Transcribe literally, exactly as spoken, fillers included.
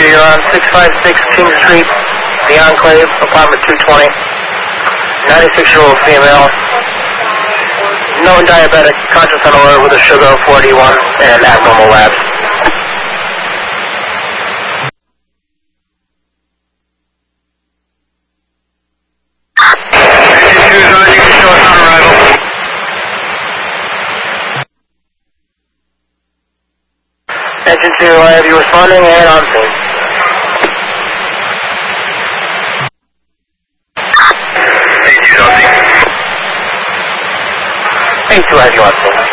you're on six five six King Street, The Enclave, apartment two twenty. ninety-six-year-old female. Known diabetic, conscious and alert with a sugar of forty-one and abnormal labs. Shoes on, you can show us on arrival. Attention to I have you responding and on scene. Hey, two, I have you on scene.